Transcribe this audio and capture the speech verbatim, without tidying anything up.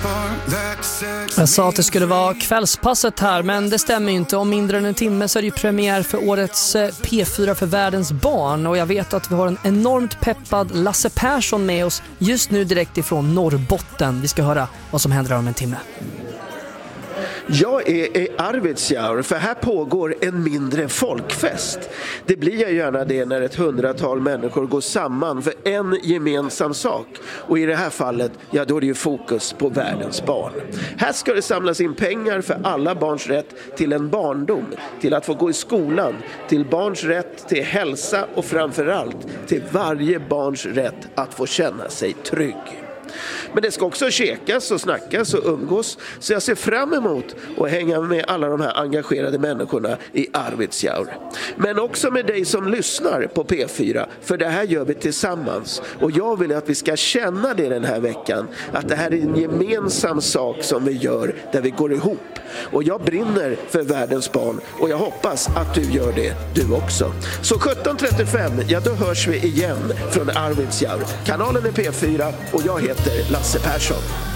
Jag sa att det skulle vara kvällspasset här, men det stämmer ju inte. Om mindre än en timme så är det ju premiär för årets P fyra för världens barn. Och jag vet att vi har en enormt peppad Lasse Persson med oss just nu direkt ifrån Norrbotten. Vi ska höra vad som händer om en timme. Jag är i Arvidsjaur, för här pågår en mindre folkfest. Det blir ju gärna det när ett hundratal människor går samman för en gemensam sak. Och i det här fallet, ja då är det ju fokus på världens barn. Här ska det samlas in pengar för alla barns rätt till en barndom, till att få gå i skolan, till barns rätt till hälsa och framförallt till varje barns rätt att få känna sig trygg. Men det ska också käkas och snackas och umgås, så jag ser fram emot att hänga med alla de här engagerade människorna i Arvidsjaur. Men också med dig som lyssnar på P fyra, för det här gör vi tillsammans. Och jag vill att vi ska känna det den här veckan, att det här är en gemensam sak som vi gör där vi går ihop. Och jag brinner för världens barn och jag hoppas att du gör det du också. Så sjutton trettiofem, ja då hörs vi igen från Arvidsjaur. Kanalen är P fyra och jag heter Lasse Persson.